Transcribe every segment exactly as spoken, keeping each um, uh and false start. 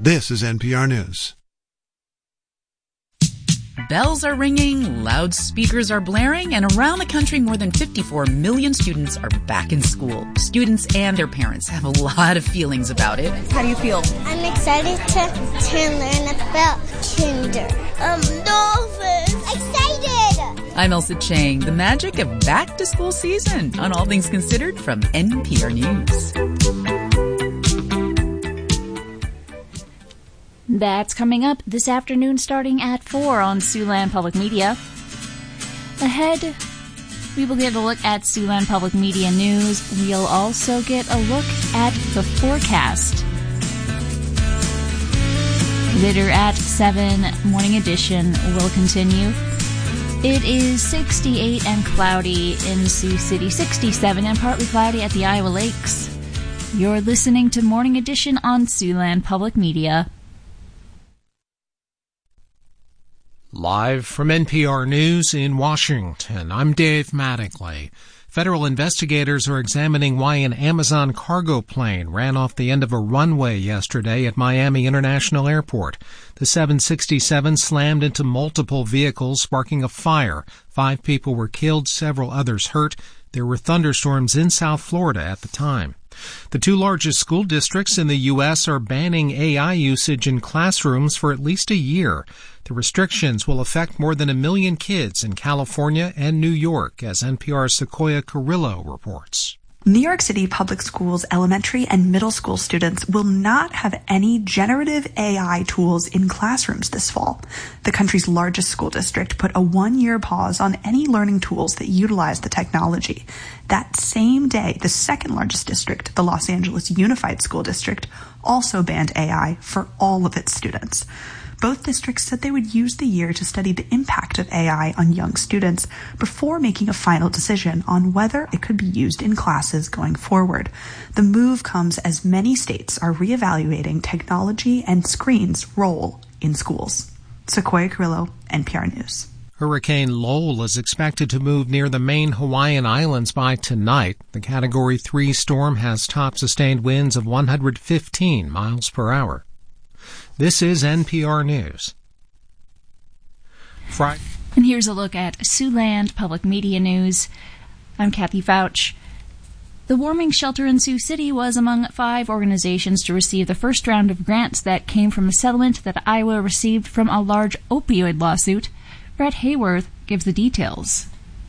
This is N P R News. Bells are ringing, loudspeakers are blaring, and around the country more than fifty-four million students are back in school. Students and their parents have a lot of feelings about it. How do you feel? I'm excited to, to learn about kinder. Um, dolphins! Excited! I'm Elsa Chang. The magic of back-to-school season on All Things Considered from N P R News. That's coming up this afternoon starting at four on Siouxland Public Media. Ahead, we will get a look at Siouxland Public Media News. We'll also get a look at the forecast. Later at seven, Morning Edition will continue. It is sixty-eight and cloudy in Sioux City, sixty-seven and partly cloudy at the Iowa Lakes. You're listening to Morning Edition on Siouxland Public Media. Live from N P R News in Washington, I'm Dave Mattingly. Federal investigators are examining why an Amazon cargo plane ran off the end of a runway yesterday at Miami International Airport. The seven sixty-seven slammed into multiple vehicles, sparking a fire. Five people were killed, several others hurt. There were thunderstorms in South Florida at the time. The two largest school districts in the U S are banning A I usage in classrooms for at least a year. The restrictions will affect more than a million kids in California and New York, as N P R's Sequoia Carrillo reports. New York City public schools elementary and middle school students will not have any generative A I tools in classrooms this fall. The country's largest school district put a one-year pause on any learning tools that utilize the technology. That same day, the second largest district, the Los Angeles Unified School District, also banned A I for all of its students. Both districts said they would use the year to study the impact of A I on young students before making a final decision on whether it could be used in classes going forward. The move comes as many states are reevaluating technology and screens' role in schools. Sequoia Carrillo, N P R News. Hurricane Lowell is expected to move near the main Hawaiian Islands by tonight. The Category three storm has top sustained winds of one hundred fifteen miles per hour. This is N P R News. Friday. And here's a look at Siouxland Public Media News. I'm Kathy Fouch. The Warming Shelter in Sioux City was among five organizations to receive the first round of grants that came from a settlement that Iowa received from a large opioid lawsuit. Brett Hayworth gives the details.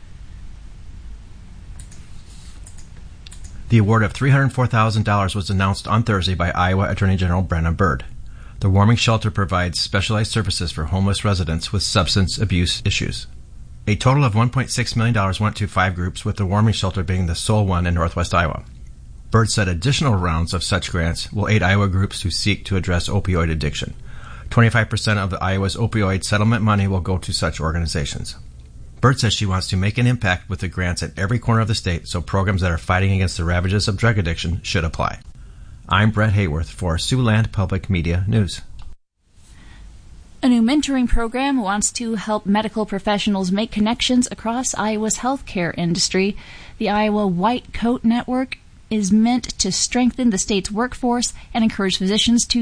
The award of three hundred four thousand dollars was announced on Thursday by Iowa Attorney General Brenna Bird. The Warming Shelter provides specialized services for homeless residents with substance abuse issues. A total of one point six million dollars went to five groups, with the Warming Shelter being the sole one in Northwest Iowa. Bird said additional rounds of such grants will aid Iowa groups who seek to address opioid addiction. twenty-five percent of Iowa's opioid settlement money will go to such organizations. Bird says she wants to make an impact with the grants at every corner of the state, so programs that are fighting against the ravages of drug addiction should apply. I'm Brett Hayworth for Siouxland Public Media News. A new mentoring program wants to help medical professionals make connections across Iowa's healthcare industry. The Iowa White Coat Network is meant to strengthen the state's workforce and encourage physicians to